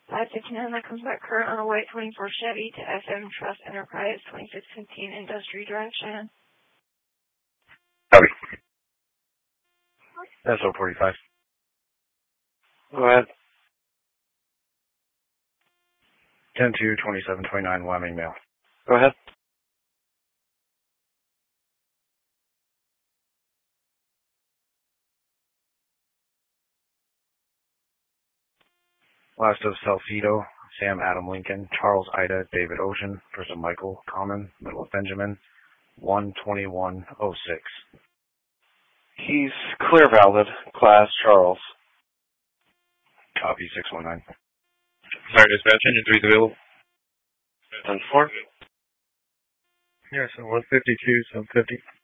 559, that comes back current on a white 24 Chevy to FM Trust Enterprise, 2615 Industry Drive, Shannon. Howdy. That's 045. Go ahead. 10-2-27-29 Wyoming Mail. Go ahead. Last of Salcedo, Sam Adam Lincoln, Charles Ida, David Ocean, first of Michael Common, middle of Benjamin, 12106. He's clear valid, class Charles. Copy 619. Sorry, dispatch, engine 3's available. 10-4. Yeah, so 152, 750.